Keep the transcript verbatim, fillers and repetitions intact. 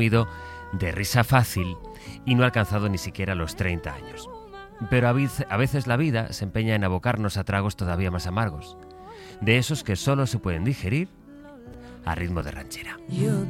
de risa fácil y no ha alcanzado ni siquiera los treinta años. Pero a veces la vida se empeña en abocarnos a tragos todavía más amargos, de esos que solo se pueden digerir a ritmo de ranchera. Yo